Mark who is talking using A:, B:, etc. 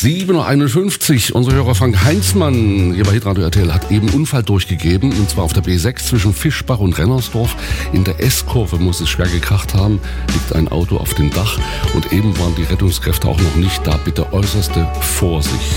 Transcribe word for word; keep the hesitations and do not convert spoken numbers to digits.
A: sieben Uhr einundfünfzig. Unser Hörer Frank Heinzmann hier bei Hitradio R T L hat eben einen Unfall durchgegeben. Und zwar auf der B sechs zwischen Fischbach und Rennersdorf. In der S-Kurve muss es schwer gekracht haben. Liegt ein Auto auf dem Dach. Und eben waren die Rettungskräfte auch noch nicht da. Bitte äußerste Vorsicht.